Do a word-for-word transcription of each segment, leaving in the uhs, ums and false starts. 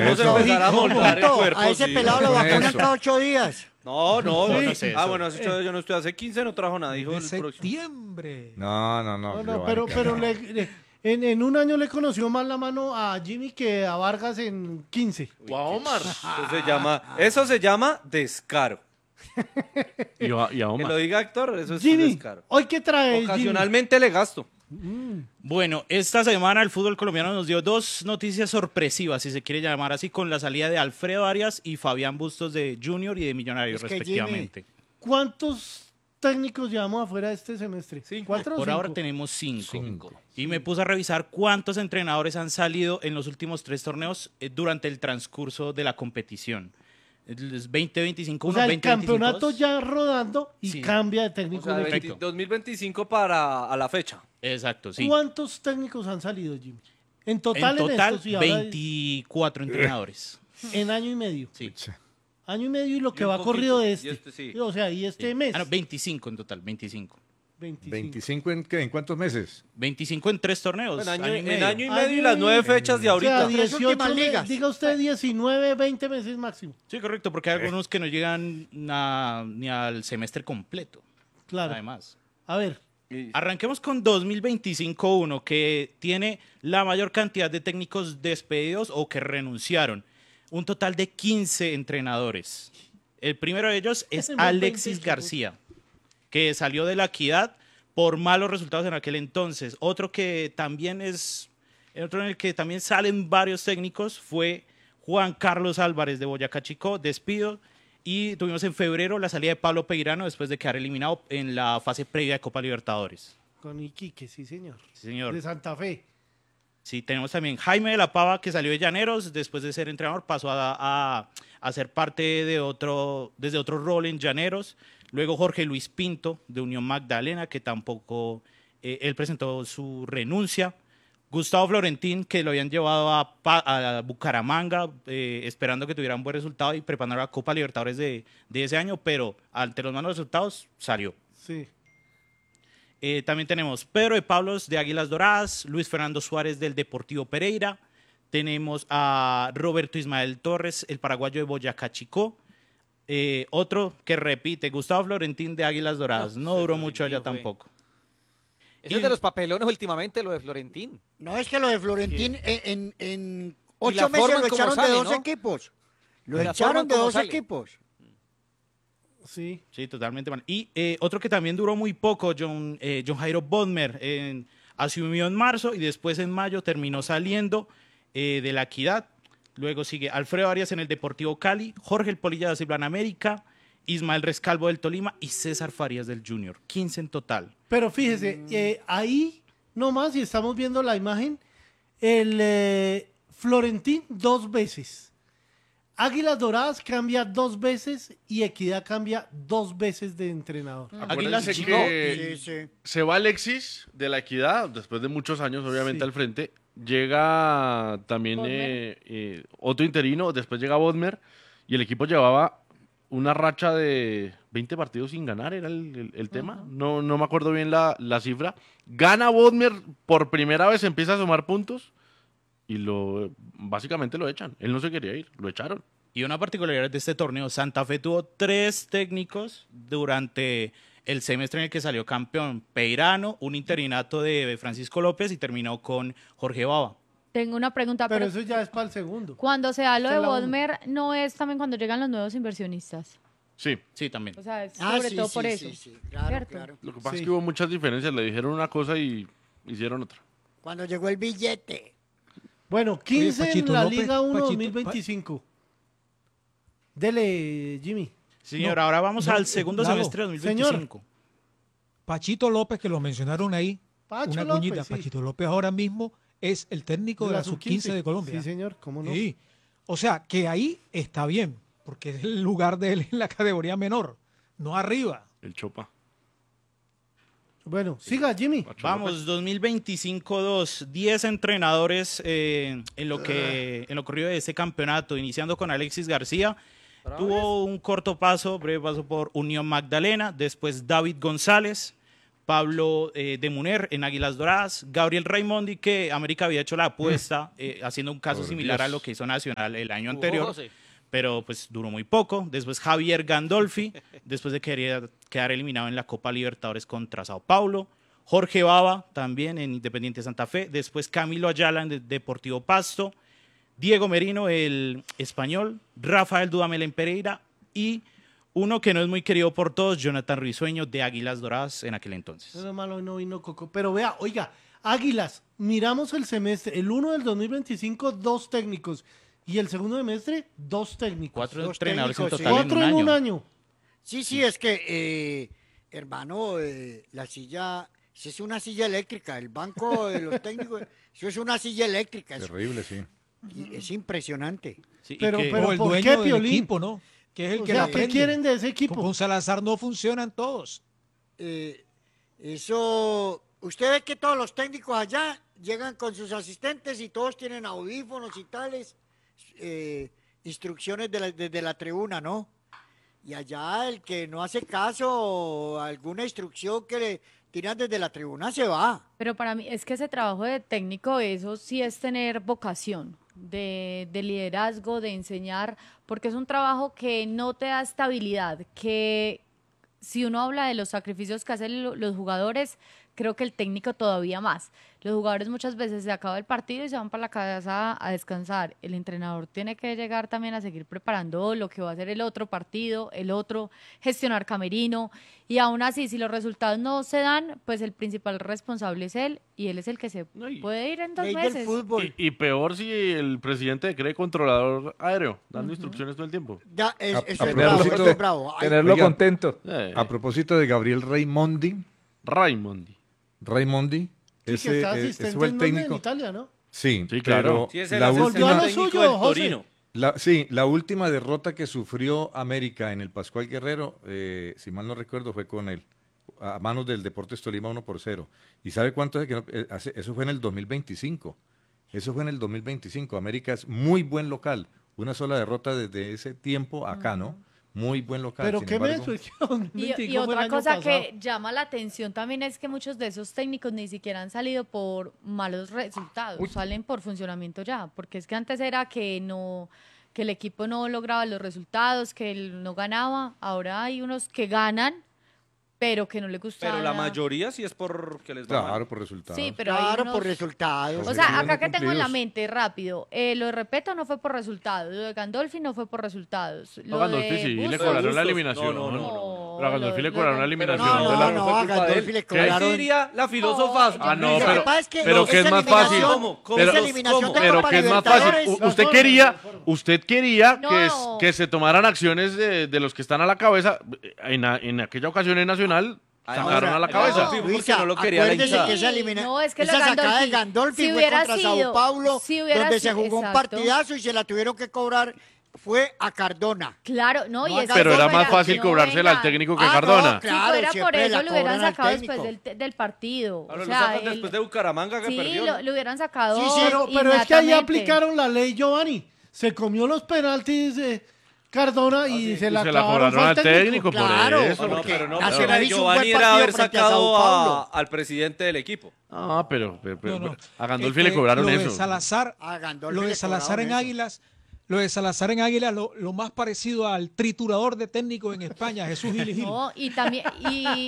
Vamos a empezar a moldar el cuerpo. A ese sí. pelado lo Con vacunan eso. cada ocho días. No, no, Sí. no, No sé. sé Ah, eso. bueno, hace ocho- yo no estoy hace quince, no trajo nada, dijo De el próximo. septiembre. No, no, no. No, no, Giovanni, pero, pero calma. le- le- en, en un año le conoció más la mano a Jimmy que a Vargas en quince. O a Omar. Eso se llama, eso se llama descaro. Y a, y a Que Omar. lo diga Héctor, eso es Jimmy, descaro. ¿hoy qué trae Jimmy? Ocasionalmente le gasto. Bueno, esta semana el fútbol colombiano nos dio dos noticias sorpresivas, si se quiere llamar así, con la salida de Alfredo Arias y Fabián Bustos de Junior y de Millonarios, Es que, respectivamente. ¿Cuántos técnicos llevamos afuera este semestre? Cinco. ¿Cuatro o Por cinco? ahora tenemos cinco. Cinco. Y me puse a revisar cuántos entrenadores han salido en los últimos tres torneos eh, durante el transcurso de la competición. Es veinte veinticinco O uno, sea, el veinte veinticinco campeonato dos. ya rodando y Sí. cambia de O técnico. sea, un veinte- equipo. dos mil veinticinco para a la fecha. Exacto, sí. ¿Cuántos técnicos han salido, Jimmy? En total, En total, estos y ahora veinticuatro entrenadores. en año y medio. Sí. Año y medio y lo Y que un va poquito, corrido de y este. este sí. O sea, y este mes. Ah, no, veinticinco en total, veinticinco. veinticinco. ¿veinticinco en, qué? ¿En cuántos meses? veinticinco en tres torneos. En año, año y en medio. año y Año medio y y- las nueve fechas de O sea, ahorita. Tres dieciocho, últimas me- ligas. diga usted diecinueve, veinte meses máximo. Sí, correcto, porque hay algunos que no llegan a- ni al semestre completo. Claro. Además. A ver, Y- Arranquemos con dos mil veinticinco uno, que tiene la mayor cantidad de técnicos despedidos o que renunciaron. Un total de quince entrenadores. El primero de ellos es Tenemos Alexis veinte, García, que salió de la Equidad por malos resultados en aquel entonces. Otro que también es, otro en el que también salen varios técnicos fue Juan Carlos Álvarez de Boyacá Chicó, despido. Y tuvimos en febrero la salida de Pablo Peirano después de quedar eliminado en la fase previa de Copa Libertadores. con Iquique, sí, señor. Sí, señor. De Santa Fe. Sí, tenemos también Jaime de la Pava, que salió de Llaneros, después de ser entrenador, pasó a, a, a ser parte de otro, desde otro rol en Llaneros. Luego Jorge Luis Pinto, de Unión Magdalena, que tampoco, eh, él presentó su renuncia. Gustavo Florentín, que lo habían llevado a, Pa- a Bucaramanga, eh, esperando que tuviera un buen resultado y preparando la Copa Libertadores de, de ese año, pero ante los malos resultados salió. Sí. Eh, también tenemos Pedro de Pablos de Águilas Doradas, Luis Fernando Suárez del Deportivo Pereira, tenemos a Roberto Ismael Torres, el paraguayo de Boyacá Chicó, eh, otro que repite, Gustavo Florentín de Águilas Doradas, no, duró mucho allá Florentín, güey. tampoco. Eso es de los papelones últimamente, lo de Florentín. No es que lo de Florentín en, en, en Y ocho la meses forma lo en cómo echaron sale, de dos ¿no? equipos. Lo Y la forma echaron en de cómo dos sale. equipos. Sí. Sí, totalmente mal. Y eh, otro que también duró muy poco, John, eh, John Jairo Bodmer, en- asumió en marzo y después en mayo terminó saliendo eh, de la Equidad. Luego sigue Alfredo Arias en el Deportivo Cali, Jorge El Polilla da Silva en América, Ismael Rescalvo del Tolima y César Farías del Junior. quince en total. Pero fíjese, eh, ahí nomás, y estamos viendo la imagen, el eh, Florentín dos veces. Águilas Doradas cambia dos veces y Equidad cambia dos veces de entrenador. Águilas Acuérdense Chicó. que Sí, sí. se va Alexis de la Equidad, después de muchos años, obviamente, Sí. al frente. Llega también Bodmer. eh, eh, otro interino, después llega Bodmer, y el equipo llevaba una racha de veinte partidos sin ganar, era el, el- el tema. No, no me acuerdo bien la, la cifra. Gana Bodmer, por primera vez empieza a sumar puntos, y lo básicamente lo echan. Él no se quería ir, lo echaron. Y una particularidad de este torneo, Santa Fe tuvo tres técnicos durante el semestre en el que salió campeón. Peirano, un interinato de Francisco López y terminó con Jorge Baba. Tengo una pregunta, Pero pero, eso ya es para el segundo. cuando se da lo Esa de es la uno. Bodmer, ¿no es también cuando llegan los nuevos inversionistas? Sí. Sí, también. O sea, es Ah, sobre sí, todo sí, por sí, eso. sí, claro, ¿cierto? claro. Lo que pasa Sí. es que hubo muchas diferencias. Le dijeron una cosa y hicieron otra. Cuando llegó el billete. Bueno, quince en Pachito la López, Liga uno Pachito, dos mil veinticinco. Dele, Jimmy. Señor, No, ahora vamos no, al eh, segundo Lalo, semestre de dos mil veinticinco. Pachito López, que lo mencionaron ahí, Pacho una López, cuñita. sí. Pachito López ahora mismo es el técnico de la sub quince de Colombia. Sí, señor, cómo no. Sí. O sea, que ahí está bien, porque es el lugar de él en la categoría menor, no arriba. El Chopa. Bueno, siga, Jimmy. Vamos, dos mil veinticinco dos, diez entrenadores eh, en lo que en lo corrido de ese campeonato, iniciando con Alexis García. Tuvo un corto paso, breve paso por Unión Magdalena, después David González, Pablo eh, de Muner en Águilas Doradas, Gabriel Raimondi, que América había hecho la apuesta eh, haciendo un caso Por similar a Dios. lo que hizo Nacional el año Jugó anterior, José. pero pues duró muy poco. Después Javier Gandolfi, después de querer quedar eliminado en la Copa Libertadores contra Sao Paulo. Jorge Baba, también en Independiente Santa Fe. Después Camilo Ayala en De- Deportivo Pasto. Diego Merino, el español. Rafael Dudamel en Pereira. Y uno que no es muy querido por todos, Jonathan Risueño de Águilas Doradas en aquel entonces. Menos mal hoy no vino Coco. Pero vea, oiga, Águilas, miramos el semestre. El uno del dos mil veinticinco, dos técnicos. Y el segundo semestre, dos técnicos. Cuatro Los entrenadores en técnicos, sí. total Cuatro en en un un año. año. Sí, sí, es que, eh, hermano, eh, la silla, eso es una silla eléctrica, el banco de los técnicos, eso es una silla eléctrica, es, Terrible, sí. es impresionante. Sí, y Pero- que- pero- o el ¿por dueño qué, del Piolín? equipo, ¿no? Que es el O que sea, la ¿qué prende. quieren de ese Con, equipo? con Salazar no funcionan todos. Eh, eso, usted ve que todos los técnicos allá llegan con sus asistentes y todos tienen audífonos y tales, eh, instrucciones de la- desde la tribuna, ¿no? Y allá el que no hace caso o alguna instrucción que le tiran desde la tribuna se va. Pero para mí es que ese trabajo de técnico, eso sí es tener vocación de, de liderazgo, de enseñar, porque es un trabajo que no te da estabilidad, que si uno habla de los sacrificios que hacen lo- los jugadores, creo que el técnico todavía más. Los jugadores muchas veces se acaba el partido y se van para la casa a descansar. El entrenador tiene que llegar también a seguir preparando lo que va a ser el otro partido, el otro, gestionar camerino. Y aún así, si los resultados no se dan, pues el principal responsable es él y él es el que se No, y- puede ir en dos Ley del meses. fútbol. Y, y peor si el presidente cree controlador aéreo, dando instrucciones todo el tiempo. Ya, es- A- eso a es bravo, propósito- eso es bravo. Ay, Tenerlo Oiga. contento. Eh, A propósito de Gabriel Raimondi, Raimondi. Raimondi, Sí, ese, que está eh, ese asistente fue el en, dónde? En técnico. Italia, ¿no? Sí, Sí, claro. pero Sí, es el la asistente Volvió a lo técnico suyo, del José. Torino. La, sí, la última derrota que sufrió América en el Pascual Guerrero, eh, si mal no recuerdo, fue con él, a manos del Deportes Tolima uno por cero. ¿Y sabe cuánto es que no- eh, hace- eso fue en el dos mil veinticinco? Eso fue en el dos mil veinticinco. América es muy buen local. Una sola derrota desde ese tiempo acá, ¿no? Muy buen local. Pero sin qué embargo- menso, es que dos mil Y, veinticinco y fue el otra año cosa pasado. que llama la atención también es que muchos de esos técnicos ni siquiera han salido por malos resultados, salen por funcionamiento ya, porque es que antes era que no que el equipo no lograba los resultados, que él no ganaba, ahora hay unos que ganan, pero que no le gusta. Pero la mayoría sí es porque les va mal. Claro, por resultados. Sí, pero hay claro, unos- por resultados. O Sí, sea, sí, acá no que tengo en la cumplidos. mente, rápido, eh, lo de Repeto no fue por resultados, lo de Gandolfi no fue por resultados. No, Lo Gandolfi de sí, le Bustos- cobraron la Bustos. eliminación. No, no, no. Pero a Gandolfi le Lo- cobraron la lo- Pero eliminación. no, de no, la- no, fue a culpa de Gandolfi él. le Ahí cobraron- sí diría la filósofa. No, Ah, no, Lo que pero, pasa es que pero que es esa más fácil. eliminación- ¿Cómo? ¿Cómo? Pero, esa eliminación de pero Copa que es más fácil. Libertadores- U- Usted No, quería, no, no, no. usted quería No. que, es- que se tomaran acciones de, de los que están a la cabeza. En, a- en aquella ocasión en Nacional sacaron Ahora, a la no, cabeza. sí, porque Luisa, no lo quería la acuérdese hinchada. que esa, elimina- No, es que lo esa de sacada de Gandolfi, Gandolfi si fue hubiera contra sido- Sao Paulo, si hubiera donde se sido- jugó un exacto. partidazo y se la tuvieron que cobrar, fue a Cardona. Claro, no, y No, es que Pero si era más fuera- fácil no, cobrársela al venga, técnico que Ah, no, Cardona. claro, si fuera por siempre eso la lo hubieran cobran al sacado después técnico. del, del partido. Ahora o lo sea, sacan él- después de Bucaramanga que sí, perdió. lo, lo hubieran sacado. Sí, sí, Pero, pero es que ahí inmediatamente. aplicaron la ley Giovanni. Se comió los penaltis de Cardona y se Y la, se la clavaron cobraron fue al técnico, por Claro, eso. No, no, porque pero no, Nacional pero hizo un Giovanni buen era partido haber frente a Sao sacado Paulo. a- al presidente del equipo. Ah, pero, pero- pero- No, no. a Gandolfi Es le que cobraron lo eso. De Salazar, A Gandolfi lo de le Salazar en cobraron eso. Águilas, lo de Salazar en Águilas, lo, lo más parecido al triturador de técnicos en España, Jesús Gil y Gil. No, y también, y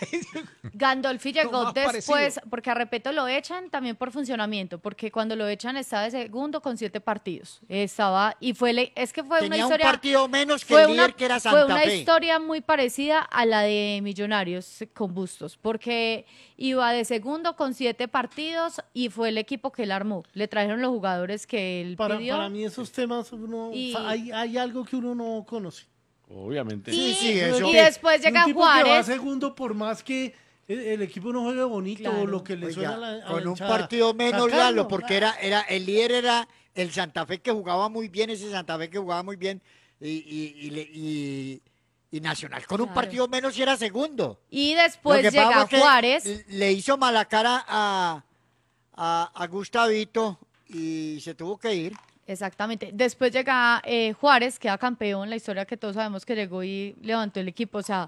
Gandolfi llegó más después, parecido. porque a Repeto lo echan también por funcionamiento, porque cuando lo echan estaba de segundo con siete partidos. Estaba, y fue, le- es que fue una Tenía un historia. partido menos que fue el líder una, que era fue Santa una Fe. historia muy parecida a la de Millonarios con Bustos, porque iba de segundo con siete partidos y fue el equipo que él armó. Le trajeron los jugadores que él Para, pidió. para mí esos temas uno, Y- fa- hay, hay algo que uno no conoce. Obviamente. Sí, sí, y, eso. y después llega un tipo que va Juárez. segundo por más que el, el equipo no juegue bonito Claro. o lo que le Oiga, suena a la, a la con un hinchada. partido menos, Sacarlo, Lalo, porque ah. era, era, el líder era el Santa Fe que jugaba muy bien, ese Santa Fe que jugaba muy bien, y, y, y, le- y- y Nacional con un Claro. partido menos y era segundo. Y Lo después que pasa llega fue que Juárez. l- Le hizo mala cara a, a, a Gustavito y se tuvo que ir. Exactamente. Después llega eh, Juárez, queda campeón, la historia que todos sabemos que llegó y levantó el equipo. O sea,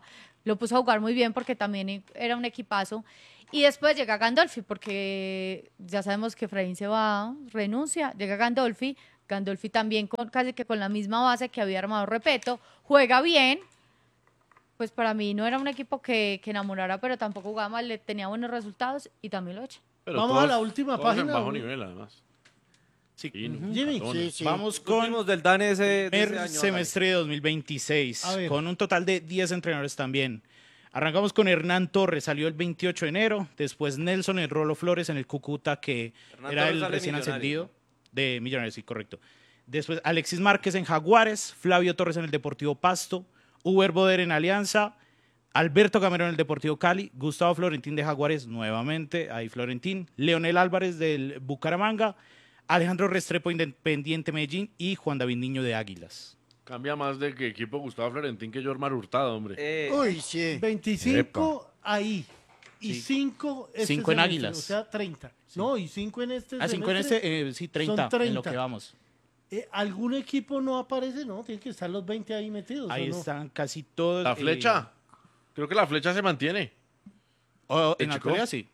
lo puso a jugar muy bien porque también era un equipazo. Y después llega Gandolfi, porque ya sabemos que Efraín se va, renuncia, llega Gandolfi, Gandolfi también con, casi que con la misma base que había armado Repeto, juega bien, pues para mí no era un equipo que, que enamorara, pero tampoco jugaba mal, le tenía buenos resultados y también lo echa. Pero Vamos todos- a la última todos en página. bajo nivel, además. Sí. Fino, Jimmy. Cardona. Sí, sí. Vamos Los con últimos del DANE ese, de ese primer año, semestre de dos mil veintiséis, A ver. con un total de diez entrenadores también. Arrancamos con Hernán Torres, salió el veintiocho de enero, después Nelson El Rolo Flores en el Cúcuta, que Hernán era Torres el sale recién Millonarios, ascendido de Millonarios, sí, correcto. Después Alexis Márquez en Jaguares, Flavio Torres en el Deportivo Pasto, Uber Boder en Alianza, Alberto Gamero en el Deportivo Cali, Gustavo Florentín de Jaguares nuevamente, ahí Florentín, Leonel Álvarez del Bucaramanga, Alejandro Restrepo Independiente Medellín y Juan David Niño de Águilas. Cambia más de que equipo Gustavo Florentín que Jormar Hurtado, hombre. Eh, Uy, sí. veinticinco ahí. Y Sí. cinco este Cinco en semestre, Águilas. O sea, treinta. No, y cinco en este Ah, cinco en semestre. este, eh, sí, treinta, Son treinta. en lo que vamos. Eh, ¿Algún equipo no aparece? No, tienen que estar los veinte ahí metidos. Ahí ¿o no? están casi todos. La eh, flecha. Creo que la flecha se mantiene. oh, en ¿El la Chico? actualidad sí.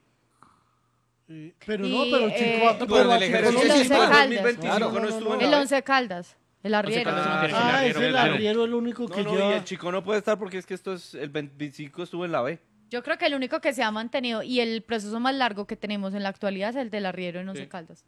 Eh, pero Y, no, pero eh, Chico va- pero pero en el Chico ejercicio no el le- Once sí, para el Caldas. dos mil veinticinco Claro. no estuvo en El la B. Once Caldas, el arriero. Caldas no Ah, tiene Ah, el es arriero, el el arriero el único No, que no, y lleva. el Chico no puede estar porque es que esto es el veinticinco estuvo en la B. Yo creo que el único que se ha mantenido y el proceso más largo que tenemos en la actualidad es el del arriero en Once Sí. Caldas.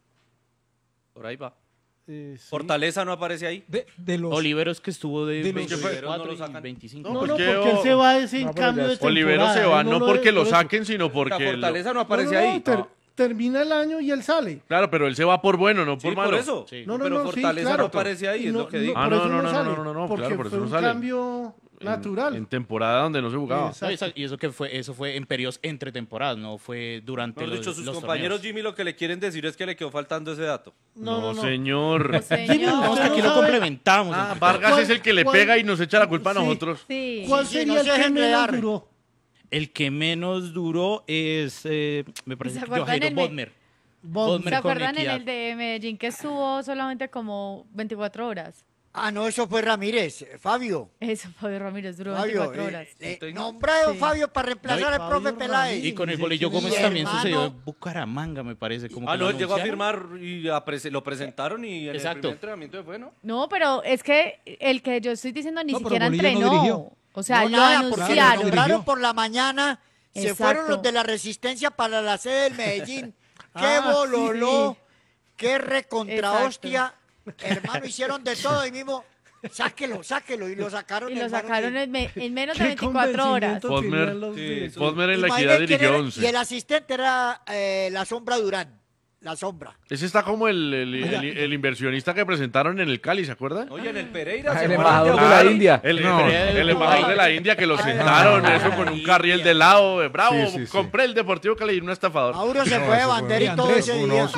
Por ahí va. Eh, sí. Fortaleza no aparece ahí. De, de los, Oliveros que estuvo de, de los- veinticuatro no lo y sacan. veinticinco. No, ¿por no, qué porque él o- se va ese en No, pero cambio ya de es- Olivero temporada. se va él no lo- porque lo por eso- saquen, sino La porque... lo- Fortaleza no No, aparece no, no, ahí. ter- termina el año y él sale. Claro, pero él se va por bueno, no Sí, por por malo. eso. Sí. No, no, Pero no, sí, Fortaleza claro. no aparece ahí, Y es no- lo que digo. no, Ah, por no, eso no, no, sale, no, no, no, porque claro, por eso fue no un sale. cambio En- natural. En, temporada donde no se jugaba. Exacto. No, y eso- y eso que fue, eso fue en periodos entre temporadas, no fue durante Mejor los, dicho, sus los compañeros torneos. Jimmy lo que le quieren decir es que le quedó faltando ese dato. No, no, no. señor. Pues, Jimmy, señor. No, es que aquí no lo sabe- complementamos. Ah, entre Vargas ¿Cuál- es el que le cuál- pega y nos echa la culpa a Sí. nosotros. Sí. ¿Cuál Sí, sería no el se que dejen menos enredar. duró? El que menos duró es, eh, me parece, ¿Se que acuerdan Jairo el me- Bodmer. Bob- Bodmer ¿Se con acuerdan en Equidad. el de Medellín que estuvo solamente como veinticuatro horas? Ah, no, eso fue Ramírez. eh, Fabio. Eso, Fabio Ramírez, duró Fabio. veinticuatro eh, horas. eh, nombrado Sí. Fabio para reemplazar al Fabio profe Ramírez. Peláez. Y con el Dice Bolillo que Gómez mi también hermano- sucedió en Bucaramanga, me parece. Como Ah, que no, lo él llegó a anunciaron. firmar y a prese- lo presentaron y en el Exacto. primer entrenamiento fue, ¿no? No, pero es que el que yo estoy diciendo ni No, pero siquiera Bolillo no entrenó. dirigió. O sea, No, lo nada, porque lo anunciaron. nombraron Dirigió. por la mañana. Se Exacto. fueron los de la Resistencia para la sede del Medellín. ¡Qué Ah, bololó! sí. ¡Qué recontra Exacto. hostia! Hermano, hicieron de todo y mismo, sáquelo, sáquelo. Y lo sacaron. Y lo hermano, sacaron sí. en, me- en menos de Qué veinticuatro horas. convencimiento Bodmer. tenían los Sí, de- eso- Bodmer en la Imaginen equidad quién dirigió era- once. Y el asistente era eh, la Sombra Durán. La Sombra. Ese está como el, el, el- el inversionista que presentaron en el Cali, ¿se acuerdan? Oye, en el Pereira. Ah, ¿se el acuerdan embajador de de la Aguilar? India. El, No, el- el el embajador de la India que lo sentaron, eso con un carril de lado. eh, Bravo, Sí, sí, sí. compré el Deportivo Cali y un estafador. Mauro se No, fue de eso fue- bandera y Oye, todo Andrés, ese un día. oso.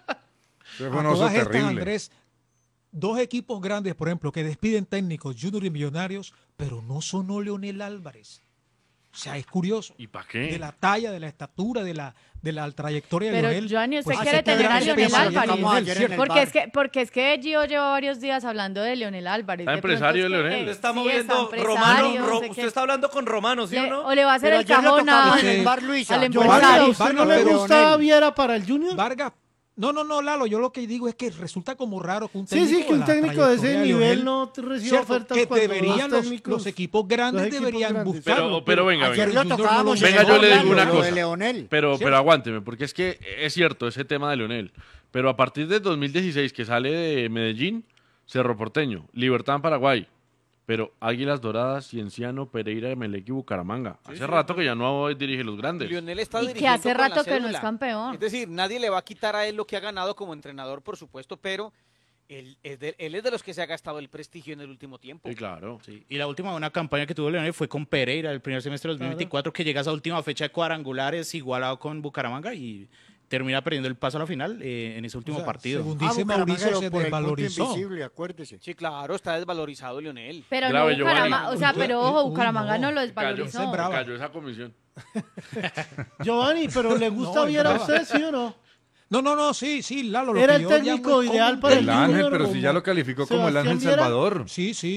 Ese fue un A oso todas estas, terrible. Andrés, dos equipos grandes, por ejemplo, que despiden técnicos, Junior y Millonarios, pero no sonó Leonel Álvarez. O sea, es curioso. ¿Y para De qué? la talla, de la estatura, de la, de la trayectoria de Pero, Leonel. Joanny, usted pues, quiere se tener tendrá a que Leonel pensar Álvarez. en Estamos él, ayer en ¿cierto? el Porque bar. es que, porque es que Gio lleva varios días hablando de Leonel Álvarez. Está De pronto empresario es que- Leonel. eh, Está sí, moviendo está Romano. empresario, Ro- sé usted qué. está hablando con Romano, ¿sí Le- o no? o le va a hacer Pero el ayer lo cajón tocamos a- en el Sí. bar Luisa. al Yo- empresario. Vargas, ¿a Vargas, usted no Vargas, le Leonel. gusta Viera para el Junior? Vargas, no, no, no, Lalo, yo lo que digo es que resulta como raro que un Sí, técnico sí, que un de la técnico de ese trayectoria nivel Leonel, no te reciba ¿cierto? ofertas que cuando deberían los los, técnicos- los equipos grandes los equipos deberían grandes. buscarlo. Pero, pero venga, Ayer venga. lo Junior tocábamos no lo en Venga, el yo bar le digo Lalo, una lo cosa. de Leonel. Pero, ¿Cierto? pero aguánteme, porque es que es cierto ese tema de Leonel. Pero a partir de dos mil dieciséis, que sale de Medellín, Cerro Porteño, Libertad en Paraguay, pero Águilas Doradas, Cienciano, Pereira, Emelec y Bucaramanga. Hace rato que ya no dirige los grandes. Lionel está Y que dirigiendo hace con la rato que no es cédula. campeón. Es decir, nadie le va a quitar a él lo que ha ganado como entrenador, por supuesto, pero él es de, él es de los que se ha gastado el prestigio en el último tiempo. Sí, claro. Sí, y la última buena campaña que tuvo Leonel fue con Pereira el primer semestre de dos mil veinticuatro, que llega a esa última fecha de cuadrangulares igualado con Bucaramanga y termina perdiendo el paso a la final eh, en ese último O sea, partido. según Ah, dice Bucaramanga, Mauricio, pero se por el punto desvalorizó. invisible, acuérdese. Sí, claro, está desvalorizado Lionel. Pero Grave, no Giovanni. Bucaramanga, o sea, Uy, pero uy, ojo, uy, Bucaramanga no. no lo Cayó, desvalorizó. es bravo. cayó esa comisión. Giovanni, pero ¿le gusta No, es Viera a brava. usted, sí o no? No, no, no, sí, sí, Lalo. lo Era que el yo veía técnico muy ideal común para El el Ángel, Junior, pero si como ya lo calificó como el Sebastián Ángel Viera. Salvador. Sí, sí,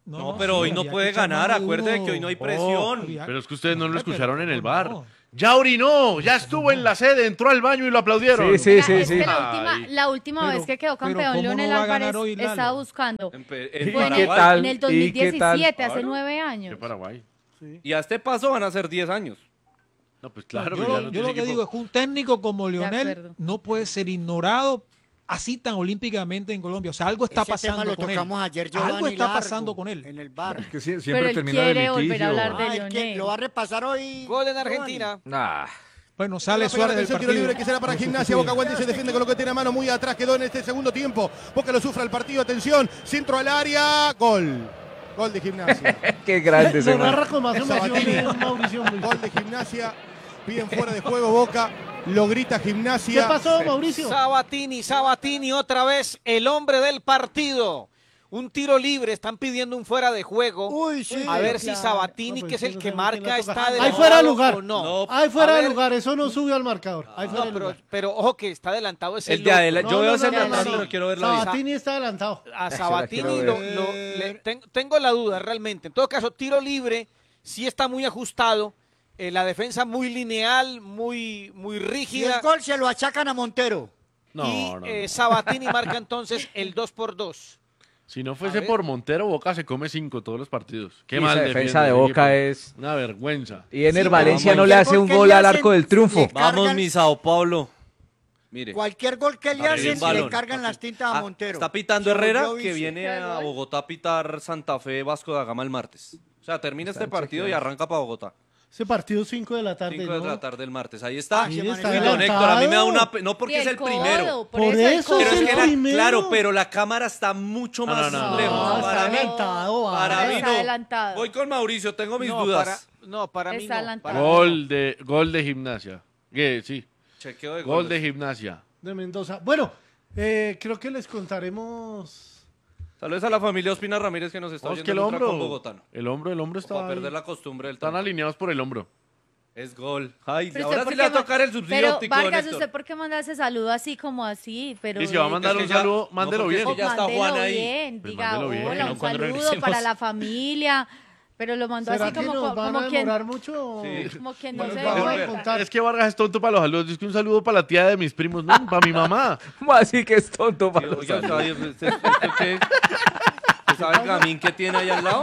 No, pero hoy no había puede que echar ganar, mano de acuérdate uno. que hoy no hay Oh, presión. había- Pero es que ustedes no lo Hombre, escucharon pero en el ¿cómo bar. no? Ya orinó, ya estuvo en la sede, entró al baño y lo aplaudieron. Sí, sí, Mira, sí, es sí. que la última, Ay. la última Pero- vez que quedó pero campeón ¿cómo no Leonel va a Álvarez ganar hoy Lalo? estaba buscando. En, Pe- ¿Y en Fue en qué el, Paraguay. tal? en el ¿Y dos mil qué tal? diecisiete, hace Claro. nueve De años. Paraguay. Y a este paso van a ser diez años. No, pues claro. yo pero ya lo, no yo tiene lo que equipo. digo es que un técnico como Lionel acuerdo. no puede ser ignorado así tan olímpicamente en Colombia. O sea, algo está Ese tema pasando lo con él. tocamos ayer, Giovanni, Algo está largo, pasando con él. en el bar. Que sie- Pero siempre él termina quiere de volver a litigio. hablar de Ah, es que Leonel. lo va a repasar hoy. Gol en Giovanni. Argentina. Ah, Bueno, sale La Suárez del atención, tiro partido. libre que será para Gimnasia. Boca Guanti se defiende con lo que tiene a mano muy atrás. Quedó en este segundo tiempo. Boca lo sufre el partido. Atención. Centro al área. Gol. Gol de Gimnasia. qué grande ese Lo man. narra con más emoción Sabatini. de Mauricio Luis. Gol de Gimnasia. Bien fuera de juego Boca. Lo grita ¿Qué Gimnasia. pasó, Mauricio? Sabatini, Sabatini, otra vez el hombre del partido. Un tiro libre, están pidiendo un fuera de juego. Uy, sí. A ver si Claro. Sabatini, No, pues que es sí, el no que sé marca, quién la toca. está Ahí adelantado fuera de lugar. o no. No. Ahí fuera A de ver, lugar, eso no subió al marcador. Ahí fuera No, de pero, lugar. pero ojo que está adelantado ese El de adela- No, yo veo no, ese no, no, atrás, no. pero quiero verlo bien. Sabatini está adelantado. A la Sabatini quiero lo, ver. lo- le- ten- tengo la duda realmente. En todo caso, tiro libre sí está muy ajustado. eh, la defensa muy lineal, muy, muy Y rígida. el gol se lo achacan a Montero. No, y no, no. eh, Sabatini marca entonces el dos por dos. Si no fuese por Montero, Boca se come cinco todos los partidos. Qué Y mal esa defiende defensa de el Boca equipo. es... Una vergüenza. Y Ener Sí, Valencia pero no le cualquier hace un gol que gol le al hacen, arco del triunfo. le Vamos, cargan- mi Sao Paulo. Mire. Cualquier gol que le Arriba hacen, un balón. le cargan las tintas a Ah, Montero. Está pitando Se volvió Herrera, que vicio. viene ¿Qué a gol? Bogotá a pitar Santa Fe Vasco da Gama el martes. O sea, termina este partido y arranca para Bogotá. Ese partido cinco de la tarde. cinco de ¿no? la tarde del martes. Ahí está. Ah, Sí, sí, está Uy, don Héctor, a mí me da una... pe- No porque Y es el codo, primero. Por, Por eso, el eso codo. Pero es el que la- primero. claro, pero la cámara está mucho No, más no, no. lejos. No, para está mí, adelantado, para vale. mí Está no. adelantado. Voy con Mauricio, tengo mis No, dudas. para, no, para mí Está no. adelantado. para mí no. Gol de, gol de Gimnasia. Que sí, Chequeo de gol goles. de Gimnasia. De Mendoza. Bueno, eh, creo que les contaremos. Saludos a la familia Ospina Ramírez que nos está Vamos oyendo que el en Ultra con hombro, bogotano. el hombro, el hombro O para está perder ahí. la costumbre del Están tanto. alineados por el hombro. Es gol. Ay, Pero ahora usted, sí ¿por le va a qué ma- tocar el subsidio Pero óptico, don Vargas, Héctor. ¿usted por qué manda ese saludo así como así? Pero Y si va a mandar Es que un ya- saludo, no, mándelo porque es bien. que ya está mándelo Juan ahí. bien, Pues diga mándelo bien, hola, no un cuando saludo regresemos. para la familia, pero lo mandó ¿Será así que como, nos co- van como a quien, demorar mucho? Sí. como quien no Bueno, se vamos dio a cuenta. contar. Es que Vargas es tonto para los saludos. Es que un saludo para la tía de mis primos, no, para mi mamá. ¿Cómo así que es tonto para los Oiga, saludos? ¿sabe ¿usted- usted qué? ¿Usted sabe el gamín que tiene ahí al lado?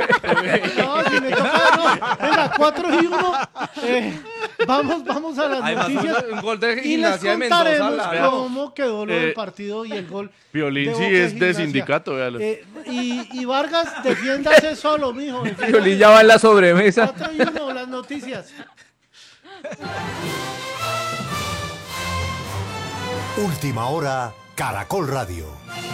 No, si me toca, no. Venga, cuatro y uno. Eh, vamos, vamos a las Además, noticias. un, un gol de Y les Gimnasia de Mendoza. contaremos la- cómo quedó lo del Eh, partido y el gol. Piolín de sí Boca y es de Gimnasia. sindicato, véalo. Eh, y, y Vargas, defiéndase solo, mijo. defiéndase. Piolín ya va en la sobremesa. Cuatro y uno, las noticias. Última hora, Caracol Radio.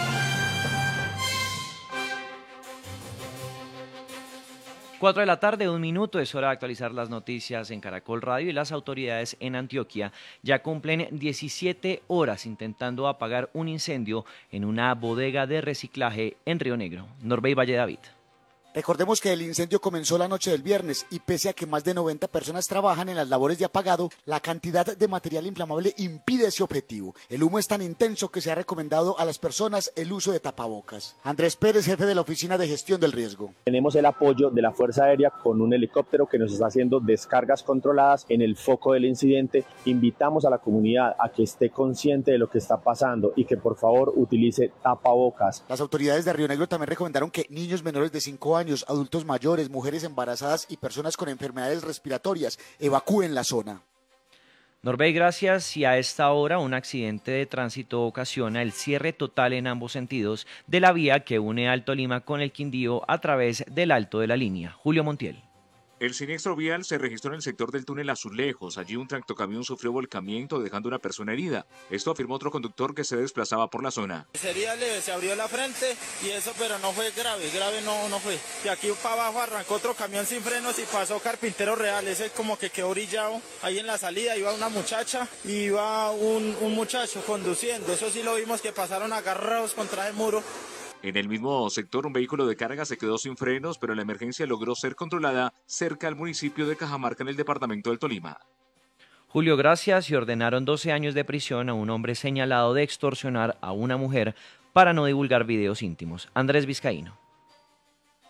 Cuatro de la tarde, un minuto, es hora de actualizar las noticias en Caracol Radio y las autoridades en Antioquia ya cumplen diecisiete horas intentando apagar un incendio en una bodega de reciclaje en Río Negro. Norbey Valle David. Recordemos que el incendio comenzó la noche del viernes y pese a que más de noventa personas trabajan en las labores de apagado, la cantidad de material inflamable impide ese objetivo. El humo es tan intenso que se ha recomendado a las personas el uso de tapabocas. Andrés Pérez, jefe de la Oficina de Gestión del Riesgo. Tenemos el apoyo de la Fuerza Aérea con un helicóptero que nos está haciendo descargas controladas en el foco del incidente. Invitamos a la comunidad a que esté consciente de lo que está pasando y que por favor utilice tapabocas. Las autoridades de Río Negro también recomendaron que niños menores de cinco años, adultos mayores, mujeres embarazadas y personas con enfermedades respiratorias evacúen la zona. Norbey, gracias. Y a esta hora un accidente de tránsito ocasiona el cierre total en ambos sentidos de la vía que une Alto Lima con el Quindío a través del Alto de la Línea. Julio Montiel. El siniestro vial se registró en el sector del túnel Azulejos. Allí un tractocamión sufrió volcamiento dejando una persona herida. Esto afirmó otro conductor que se desplazaba por la zona. Sería leve, se abrió la frente y eso, pero no fue grave, grave no, no fue. Y aquí para abajo arrancó otro camión sin frenos y pasó Carpintero Real, ese como que quedó orillado. Ahí en la salida iba una muchacha y iba un, un muchacho conduciendo. Eso sí lo vimos que pasaron agarrados contra el muro. En el mismo sector, un vehículo de carga se quedó sin frenos, pero la emergencia logró ser controlada cerca al municipio de Cajamarca, en el departamento del Tolima. Julio, gracias. Y ordenaron doce años de prisión a un hombre señalado de extorsionar a una mujer para no divulgar videos íntimos. Andrés Vizcaíno.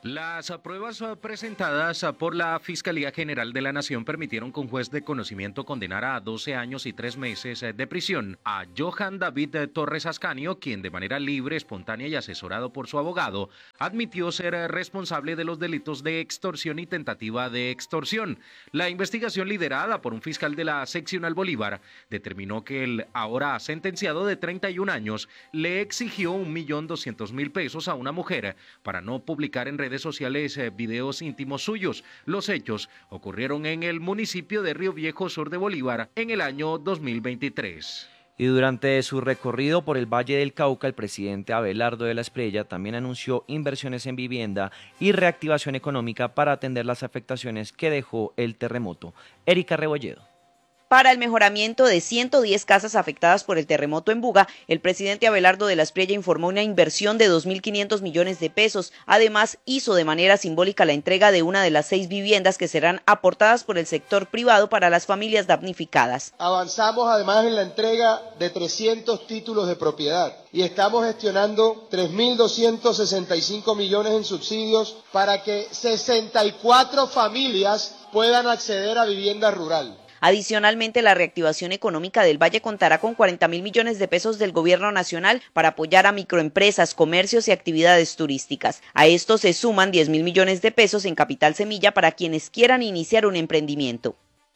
Las pruebas presentadas por la Fiscalía General de la Nación permitieron que un juez de conocimiento condenara a doce años y tres meses de prisión a Johan David Torres Ascanio, quien de manera libre, espontánea y asesorado por su abogado, admitió ser responsable de los delitos de extorsión y tentativa de extorsión. La investigación liderada por un fiscal de la seccional Bolívar determinó que el ahora sentenciado de treinta y un años le exigió un millón doscientos mil pesos a una mujer para no publicar en redes sociales eh, videos íntimos suyos. Los hechos ocurrieron en el municipio de Río Viejo, sur de Bolívar, en el año dos mil veintitrés. Y durante su recorrido por el Valle del Cauca, el presidente Abelardo de la Espriella también anunció inversiones en vivienda y reactivación económica para atender las afectaciones que dejó el terremoto. Erika Rebolledo. Para el mejoramiento de ciento diez casas afectadas por el terremoto en Buga, el presidente Abelardo de la Espriella informó una inversión de dos mil quinientos millones de pesos. Además, hizo de manera simbólica la entrega de una de las seis viviendas que serán aportadas por el sector privado para las familias damnificadas. Avanzamos además en la entrega de trescientos títulos de propiedad y estamos gestionando tres mil doscientos sesenta y cinco millones en subsidios para que sesenta y cuatro familias puedan acceder a vivienda rural. Adicionalmente, la reactivación económica del Valle contará con cuarenta mil millones de pesos del gobierno nacional para apoyar a microempresas, comercios y actividades turísticas. A esto se suman diez mil millones de pesos en capital semilla para quienes quieran iniciar un emprendimiento.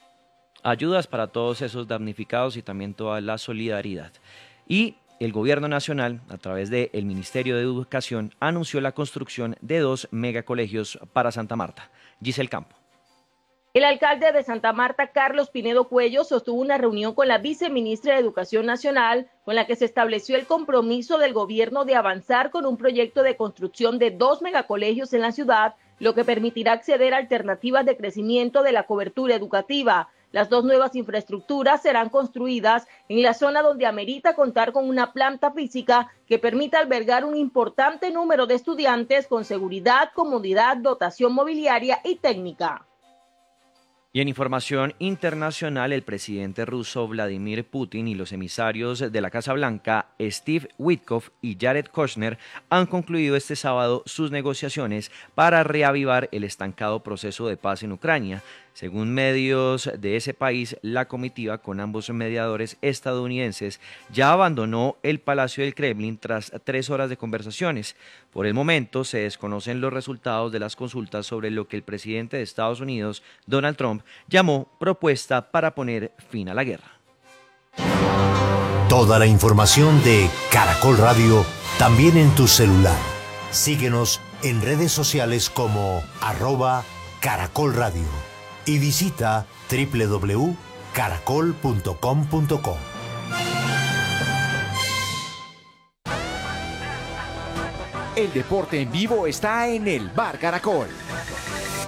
Ayudas para todos esos damnificados y también toda la solidaridad. Y el gobierno nacional, a través del Ministerio de Educación, anunció la construcción de dos megacolegios para Santa Marta. Giselle Campo. El alcalde de Santa Marta, Carlos Pinedo Cuello, sostuvo una reunión con la viceministra de Educación Nacional, con la que se estableció el compromiso del gobierno de avanzar con un proyecto de construcción de dos megacolegios en la ciudad, lo que permitirá acceder a alternativas de crecimiento de la cobertura educativa. Las dos nuevas infraestructuras serán construidas en la zona donde amerita contar con una planta física que permita albergar un importante número de estudiantes con seguridad, comodidad, dotación mobiliaria y técnica. Y en información internacional, el presidente ruso Vladimir Putin y los emisarios de la Casa Blanca, Steve Witkoff y Jared Kushner, han concluido este sábado sus negociaciones para reavivar el estancado proceso de paz en Ucrania. Según medios de ese país, la comitiva con ambos mediadores estadounidenses ya abandonó el Palacio del Kremlin tras tres horas de conversaciones. Por el momento se desconocen los resultados de las consultas sobre lo que el presidente de Estados Unidos, Donald Trump, llamó propuesta para poner fin a la guerra. Toda la información de Caracol Radio también en tu celular. Síguenos en redes sociales como arroba Caracol Radio. Y visita doble u doble u doble u punto caracol punto com punto co. El deporte en vivo está en el Bar Caracol.